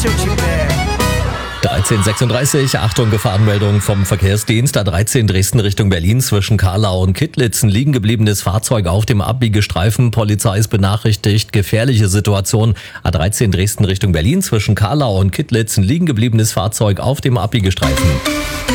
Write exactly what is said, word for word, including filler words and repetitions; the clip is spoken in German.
dreizehn sechsunddreißig, Achtung, Gefahrenmeldung vom Verkehrsdienst. A dreizehn Dresden Richtung Berlin zwischen Karlau und Kittlitz. Ein liegen gebliebenes Fahrzeug auf dem Abbiegestreifen. Polizei ist benachrichtigt. Gefährliche Situation. A dreizehn Dresden Richtung Berlin zwischen Karlau und Kittlitz. Ein liegen gebliebenes Fahrzeug auf dem Abbiegestreifen.